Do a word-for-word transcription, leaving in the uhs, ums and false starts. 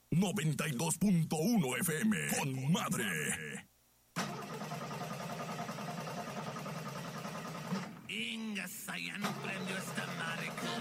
noventa y dos punto uno F M. Con madre. Ingas, ya no prendió esta madre.